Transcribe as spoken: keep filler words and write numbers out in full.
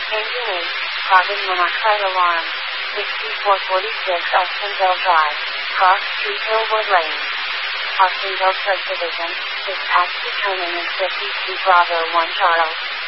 Engine eight, carbon monoxide alarm. sixty-four forty-six Austinville Drive, Cross Street, Hillwood Lane. Austinville Subdivision, dispatch determinant fifty-two Bravo one Charles.